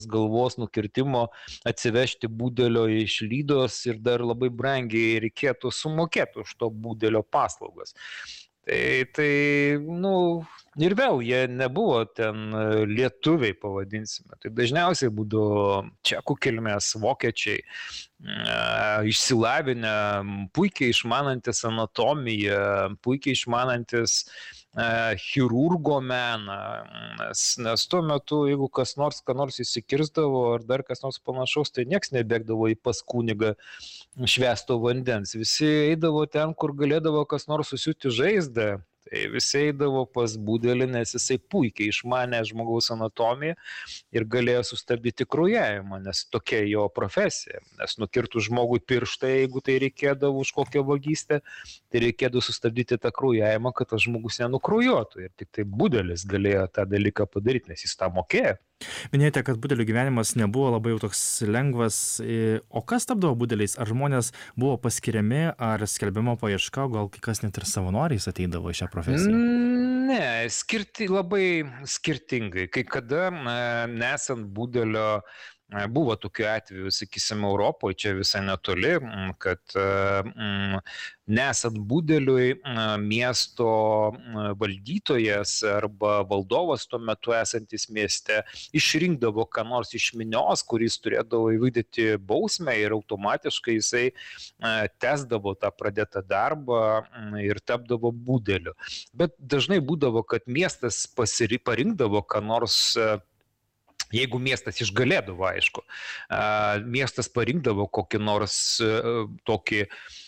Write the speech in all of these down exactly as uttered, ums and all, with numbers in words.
galvos nukirtimo atsivežti budelio iš Lydos ir dar labai brangiai reikėtų sumokėti už to budelio paslaugas. Tai, tai, nu, ir vėl jie nebuvo ten lietuviai, pavadinsime. Tai dažniausiai būdavo čekų kilmės, vokiečiai, išsilavinę, puikiai išmanantis anatomiją, puikiai išmanantis chirurgo meną, nes, nes tuo metu, jeigu kas nors, ką nors įsikirzdavo ar dar kas nors panašaus, tai nieks nebėgdavo į pas kunigą švęsto vandens. Visi eidavo ten, kur galėdavo kas nors susiūti žaizdą. Tai visi eidavo pas budelį, nes jisai puikiai išmanė žmogaus anatomiją ir galėjo sustabdyti kraujavimą, nes tokia jo profesija. Nes nukirtų žmogui pirštą, jeigu tai reikėdavo už kokią vagystę, tai reikėdavo sustabdyti tą kraujavimą, kad tas žmogus nenukraujuotų. Ir tik tai budelis galėjo tą dalyką padaryti, nes jis tą mokėjo. Minėjote, kad budelių gyvenimas nebuvo labai jau toks lengvas. O kas tapdavo budeliais? Ar žmonės buvo paskiriami, ar skelbiama paieška, gal kai kas net ir savanoriais ateidavo į šią profesiją? Ne, skirti, labai skirtingai. Kai kada, nesant budelio, buvo tokių atvejų, sakysim, Europoje, čia visai netoli, kad nesant budeliui miesto valdytojas arba valdovas tuo metu esantis mieste išrinkdavo ką nors iš minios, kuris turėdavo įvykdyti bausmę ir automatiškai jisai tęsdavo tą pradėtą darbą ir tapdavo budeliu. Bet dažnai būdavo, kad miestas pasiri, parinkdavo ką nors. Jeigu miestas išgalėdavo, aišku, miestas parinkdavo kokį nors tokį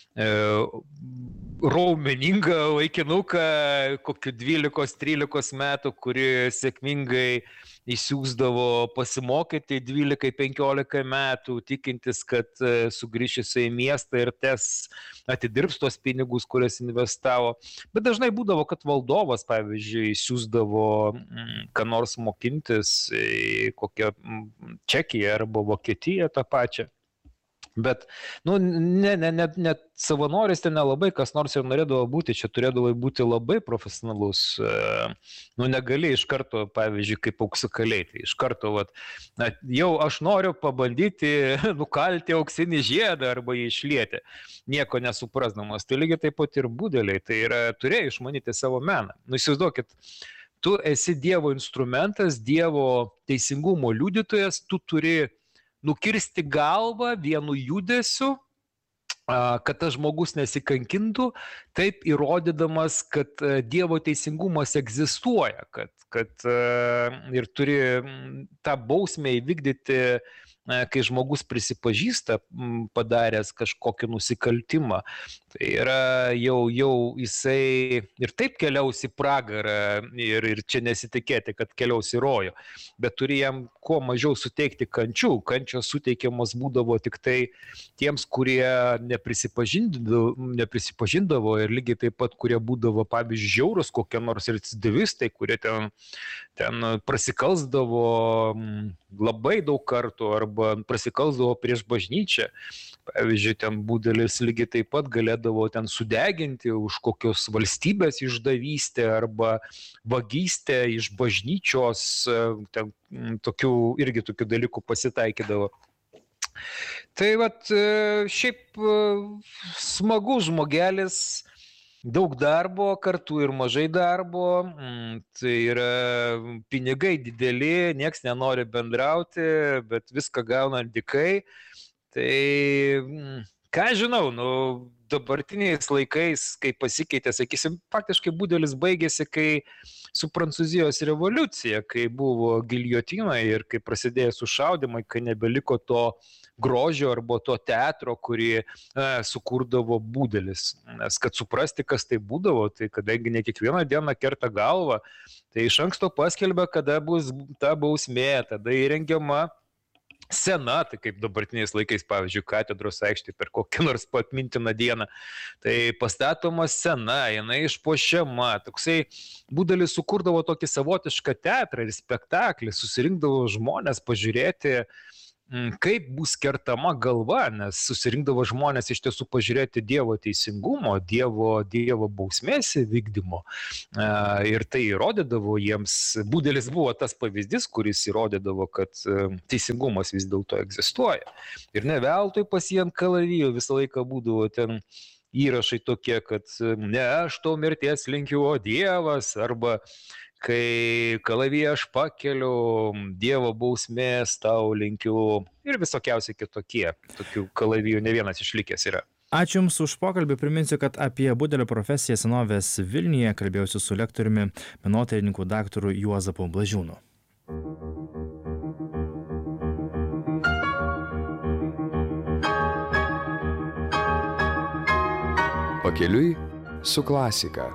raumeningą vaikinuką, kokį dvylikos trylikos metų, kuri sėkmingai įsiūsdavo pasimokyti dvylika penkiolika metų, tikintis, kad sugrįžęs į miestą ir tes atidirbs tos pinigus, kurias investavo. Bet dažnai būdavo, kad valdovas, pavyzdžiui, siūsdavo ką nors mokintis į kokią Čekiją arba Vokietiją tą pačią. Bet, nu, ne, ne, ne, net savanoris ten nelabai kas nors ir norėdavo būti, čia turėdavo būti labai profesionalus. Nu, negali iš karto, pavyzdžiui, kaip auksakaliai, tai iš karto, vat, na, jau aš noriu pabandyti nukalti auksinį žiedą arba jį išlieti, nieko nesuprasdamas. Tai lygiai taip pat ir budeliai, tai yra, turėjo išmanyti savo meną. Nu, įsivaizduokit, tu esi Dievo instrumentas, Dievo teisingumo liudytojas, tu turi nukirsti galvą vienu judesiu, kad tas žmogus nesikankintų, taip įrodydamas, kad Dievo teisingumas egzistuoja, kad, kad ir turi tą bausmę įvykdyti, kai žmogus prisipažįsta padaręs kažkokį nusikaltimą. Tai yra jau, jau jisai ir taip keliaus į pragarą ir, ir čia nesitikėti, kad keliaus į rojų, bet turi jam kuo mažiau suteikti kančių. Kančios suteikiamas būdavo tik tai tiems, kurie neprisipažindavo, neprisipažindavo ir lygiai taip pat, kurie būdavo, pavyzdžiui, žiaurus, kokie nors recidivistai, kurie ten, ten prasikalsdavo labai daug kartų arba prasikalsdavo prieš bažnyčią. Pavyzdžiui, ten budelis lygiai taip pat galėdavo ten sudeginti už kokios valstybės išdavystę arba vagystę iš bažnyčios, ten tokių, irgi tokių dalykų pasitaikydavo. Tai vat, šiaip smagus žmogelis, daug darbo, kartu ir mažai darbo, tai yra pinigai dideli, nieks nenori bendrauti, bet viską gauna dykai. Tai, ką žinau, nu, dabartiniais laikais, kai pasikeitė, sakysim, faktiškai budelis baigėsi, kai su Prancūzijos revoliucija, kai buvo giljotinai ir kai prasidėjo sušaudymai, kai nebeliko to grožio arba to teatro, kurį e, sukurdavo budelis. Nes kad suprasti, kas tai būdavo, tai kadangi ne kiekvieną dieną kerta galvą, tai iš anksto paskelbė, kada bus ta bausmė, tada įrengiama scena, tai kaip dabartiniais laikais, pavyzdžiui, katedros aikštė per kokią nors atmintiną dieną, tai pastatoma scena, jinai išpuošiama, toksai budelis sukurdavo tokį savotišką teatrą ir spektaklį, susirinkdavo žmonės pažiūrėti kaip bus kertama galva, nes susirinkdavo žmonės iš tiesų pažiūrėti Dievo teisingumo, Dievo, dievo bausmės vykdymo. Ir tai įrodydavo jiems, Budelis buvo tas pavyzdys, kuris įrodydavo, kad teisingumas vis dėlto egzistuoja. Ir ne veltui pas jį ant kalavijo visą laiką būdavo ten įrašai tokie, kad ne aš tau mirties linkiu, o Dievas, arba kai kalaviją aš pakeliu, Dievo bausmės tau linkiu ir visokiausiai kitokie. Tokių kalavijų ne vienas išlikęs yra. Ačiū Jums už pokalbį. Priminsiu, kad apie Budelio profesiją senovės Vilniuje kalbėjausi su lektoriumi, menotyrininku daktaru Juozapu Blažiūnu. Pakeliui su klasika.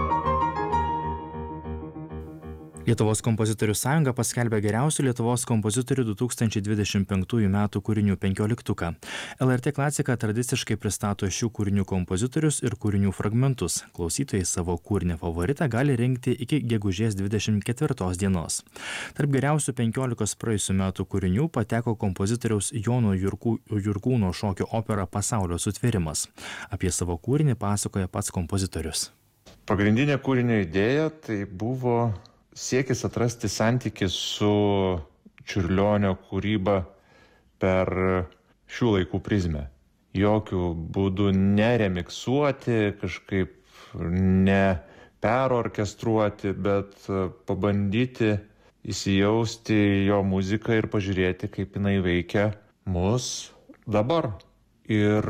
Lietuvos kompozitorių sąjunga paskelbė geriausių Lietuvos kompozitorių du tūkstančiai dvidešimt penktųjų metų kūrinių penkioliktuką. L R T klasika tradiciškai pristato šių kūrinių kompozitorius ir kūrinių fragmentus. Klausytojai savo kūrinį favoritą gali rinkti iki gegužės dvidešimt ketvirtos dienos. Tarp geriausių penkiolikos praėjusių metų kūrinių pateko kompozitoriaus Jono Jurkų, Jurkūno šokio opera Pasaulio sutvėrimas. Apie savo kūrinį pasakoja pats kompozitorius. Pagrindinė kūrinio idėja tai buvo siekis atrasti santykį su Čiurlionio kūryba per šių laikų prizmę. Jokių būdų neremiksuoti, kažkaip neperorkestruoti, bet pabandyti įsijausti jo muziką ir pažiūrėti, kaip jinai veikia mus dabar. Ir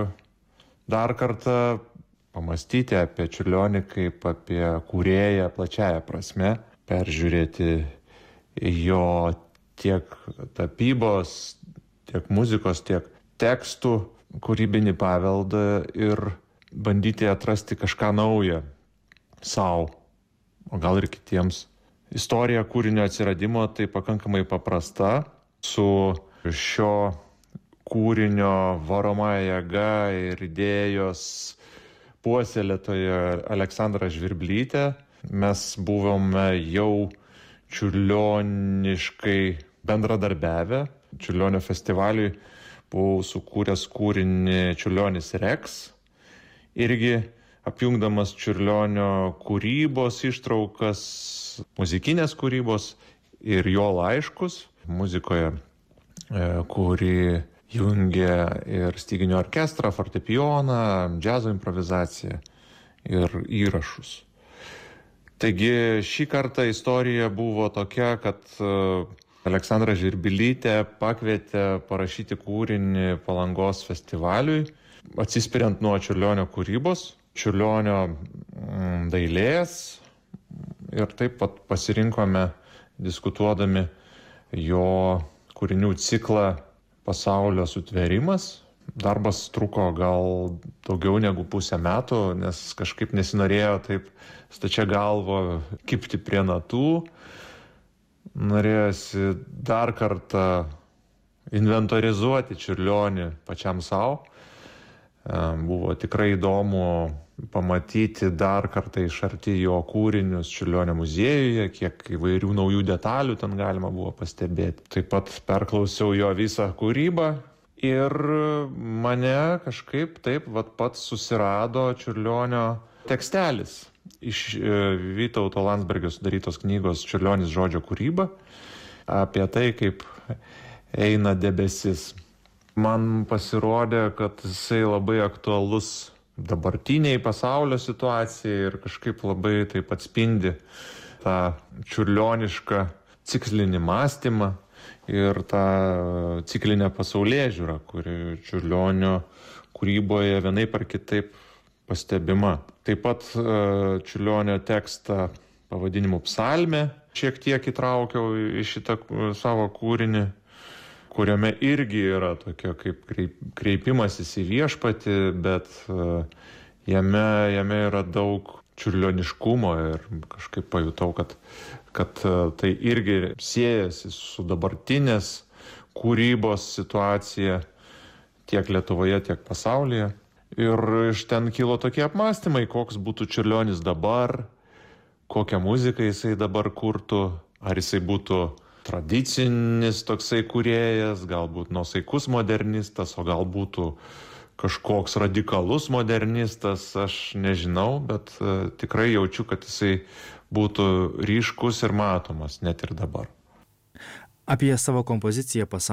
dar kartą pamastyti apie Čiurlionį kaip apie kūrėją plačiaja prasme, peržiūrėti jo tiek tapybos, tiek muzikos, tiek tekstų kūrybinį paveldą ir bandyti atrasti kažką naują sau, o gal ir kitiems. Istorija kūrinio atsiradimo tai pakankamai paprasta. Su šio kūrinio varomąja jėga ir idėjos puoselėtoja Aleksandra Žvirblytė mes buvome jau čiurlioniškai bendradarbiavę. Čiurlionio festivaliui buvau sukūręs kūrinį Čiurlionis Rex, irgi apjungdamas Čiurlionio kūrybos ištraukas, muzikinės kūrybos ir jo laiškus muzikoje, kuri jungia ir styginių orkestrą, fortepijoną, džiazo improvizaciją ir įrašus. Taigi šį kartą istorija buvo tokia, kad Aleksandra Žvirbilytė pakvietė parašyti kūrinį Palangos festivaliui, atsispiriant nuo Čiurlionio kūrybos, Čiurlionio dailės ir taip pat pasirinkome, diskutuodami, jo kūrinių ciklą Pasaulio sutvėrimas. Darbas truko gal daugiau negu pusę metų, nes kažkaip nesinorėjo taip stačia galva kibti prie natų. Norėjosi dar kartą inventorizuoti Čiurlionį pačiam savo. Buvo tikrai įdomu pamatyti dar kartą iš arti jo kūrinius Čiurlionio muziejuje, kiek įvairių naujų detalių ten galima buvo pastebėti. Taip pat perklausiau jo visą kūrybą. Ir mane kažkaip taip vat pats susirado Čiurlionio tekstelis iš Vytauto Landsbergio sudarytos knygos Čiurlionis žodžio kūryba apie tai, kaip eina debesis. Man pasirodė, kad jisai labai aktualus dabartiniai pasaulio situacijai ir kažkaip labai taip atspindi tą čiurlionišką ciklinį mąstymą ir tą ciklinę pasaulėžiūrą, kuri Čiurlionio kūryboje vienaip ar kitaip pastebima. Taip pat Čiurlionio tekstą pavadinimu Psalmė šiek tiek įtraukiau į šitą savo kūrinį, kuriame irgi yra tokia kaip kreipimasis į viešpatį, bet jame, jame yra daug čiurlioniškumo ir kažkaip pajutau, kad, kad tai irgi siejasi su dabartinės kūrybos situacija tiek Lietuvoje, tiek pasaulyje. Ir iš ten kilo tokie apmąstymai, koks būtų Čiurlionis dabar, kokią muziką jisai dabar kurtų, ar jisai būtų tradicinis toksai kūrėjas, galbūt nuosaikus modernistas, o gal būtų kažkoks radikalus modernistas, aš nežinau, bet uh, tikrai jaučiu, kad jisai būtų ryškus ir matomas net ir dabar. Apie savo kompoziciją pasaulio